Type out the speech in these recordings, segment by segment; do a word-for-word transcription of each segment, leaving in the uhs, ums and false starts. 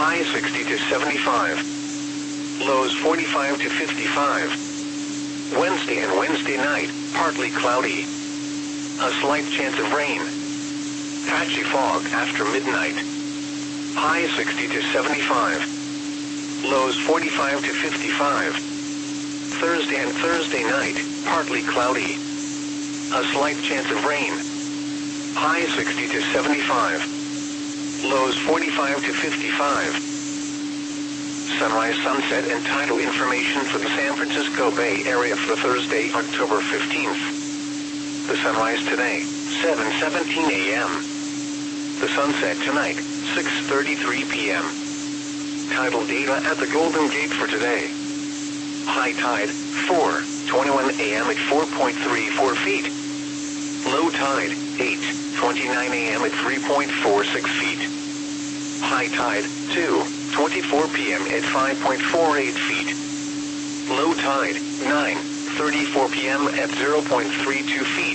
Highs sixty to seventy-five. Lows forty-five to fifty-five. Wednesday and Wednesday night, partly cloudy. A slight chance of rain. Patchy fog after midnight. Highs sixty to seventy-five. Lows forty-five to fifty-five. Thursday and Thursday night, partly cloudy. A slight chance of rain. Highs sixty to seventy-five. Lows forty-five to fifty-five. Sunrise, sunset, and tidal information for the San Francisco Bay Area for Thursday, October fifteenth. The sunrise today, seven seventeen a m The sunset tonight, six thirty-three p m Tidal data at the Golden Gate for today. High tide, four twenty-one a m at four point three four feet. Low tide, eight twenty-nine a m at three point four six feet. High tide, two twenty-four p m at five point four eight feet. Low tide, nine thirty-four p m at zero point three two feet.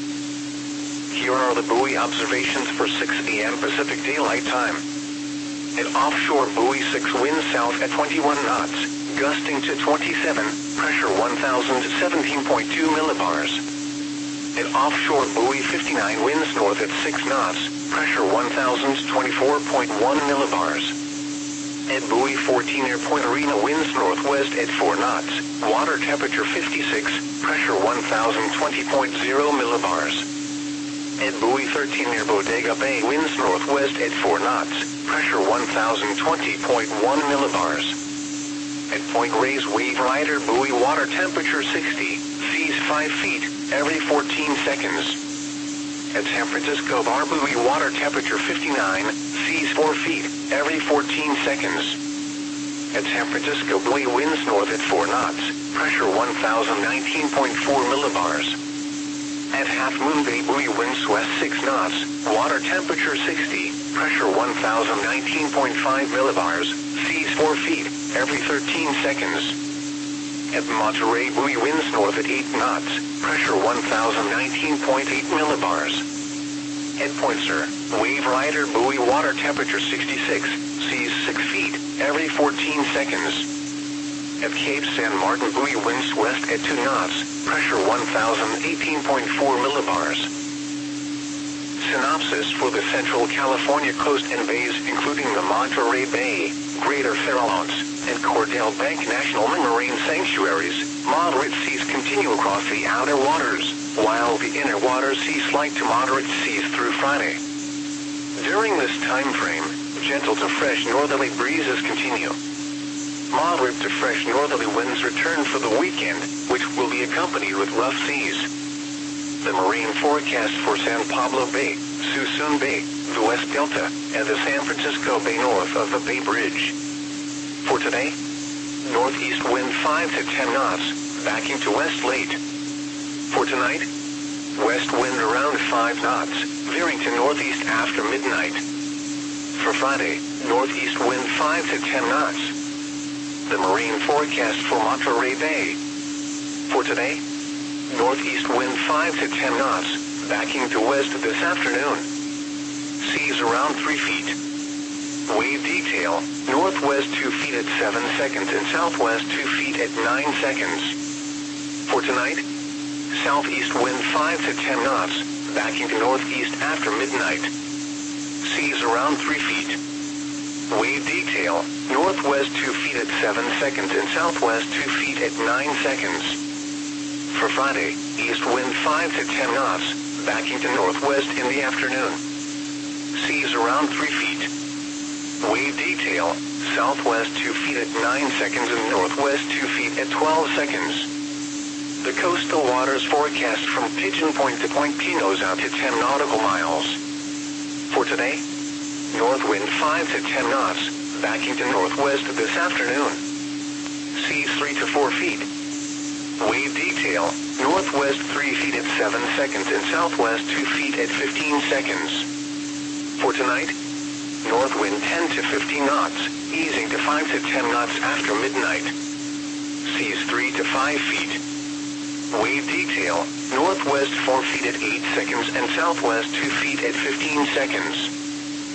Here are the buoy observations for six a m Pacific Daylight Time. At offshore buoy six, wind south at twenty-one knots, gusting to twenty-seven, pressure one thousand seventeen point two millibars. At offshore buoy fifty-nine, winds north at six knots, pressure one thousand twenty-four point one millibars. At buoy fourteen, near Point Arena, winds northwest at four knots, water temperature fifty-six, pressure one thousand twenty point zero millibars. At buoy thirteen, near Bodega Bay, winds northwest at four knots, pressure one thousand twenty point one millibars. At Point Reyes, Wave Rider buoy, water temperature sixty, seas five feet, every fourteen seconds. At San Francisco Bar buoy, water temperature fifty-nine, seas four feet, every fourteen seconds. At San Francisco buoy, winds north at four knots, pressure one thousand nineteen point four millibars. At Half Moon Bay buoy, winds west six knots, water temperature sixty, pressure one thousand nineteen point five millibars, seas four feet, every thirteen seconds. At Monterey buoy, winds north at eight knots, pressure one thousand nineteen point eight millibars. At Point Sur, Wave Rider buoy, water temperature sixty-six, seas six feet, every fourteen seconds. At Cape San Martin buoy, winds west at two knots, pressure one thousand eighteen point four millibars. Synopsis for the Central California coast and bays, including the Monterey Bay, Greater Farallones, and Cordell Bank National Marine Sanctuaries. Moderate seas continue across the outer waters, while the inner waters see slight to moderate seas through Friday. During this time frame, gentle to fresh northerly breezes continue. Moderate to fresh northerly winds return for the weekend, which will be accompanied with rough seas. The marine forecast for San Pablo Bay, Suisun Bay, the West Delta, and the San Francisco Bay north of the Bay Bridge. For today, northeast wind five to ten knots, backing to west late. For tonight, west wind around five knots, veering to northeast after midnight. For Friday, northeast wind five to ten knots. The marine forecast for Monterey Bay. For today, northeast wind five to ten knots, backing to west this afternoon. Seas around three feet. Wave detail, northwest two feet at seven seconds and southwest two feet at nine seconds. For tonight, southeast wind five to ten knots, backing to northeast after midnight. Seas around three feet. Wave detail, northwest two feet at seven seconds and southwest two feet at nine seconds. For Friday, east wind five to ten knots, backing to northwest in the afternoon. Seas around three feet. Wave detail, southwest two feet at nine seconds and northwest two feet at twelve seconds. The coastal waters forecast from Pigeon Point to Point Pinos out to ten nautical miles. For today, north wind five to ten knots, backing to northwest this afternoon. Seas three to four feet. Wave detail, northwest three feet at seven seconds and southwest two feet at fifteen seconds. For tonight, north wind ten to fifteen knots, easing to five to ten knots after midnight. Seas three to five feet. Wave detail, northwest four feet at eight seconds and southwest two feet at fifteen seconds.